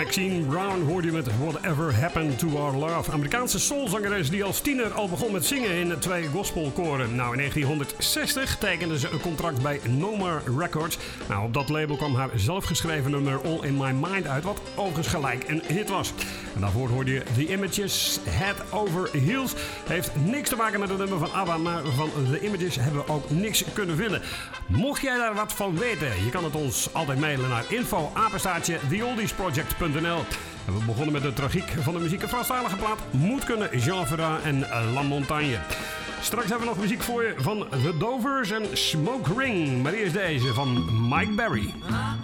Maxine Brown hoorde je met Whatever Happened to Our Love. Amerikaanse soulzangeres die als tiener al begon met zingen in 2 gospelkoren. Nou, in 1960 tekende ze een contract bij Noma Records. Nou, op dat label kwam haar zelfgeschreven nummer All in My Mind uit, wat overigens gelijk een hit was. En daarvoor hoorde je The Images, Head Over Heels. Heeft niks te maken met het nummer van ABBA, maar van The Images hebben we ook niks kunnen vinden. Mocht jij daar wat van weten, je kan het ons altijd mailen naar info@theoldiesproject.nl. En we begonnen met de tragiek van de muziek. Een Franstalige plaat moet kunnen, Jean Ferrat en La Montagne. Straks hebben we nog muziek voor je van The Dovers en Smoke Ring. Maar eerst deze van Mike Berry.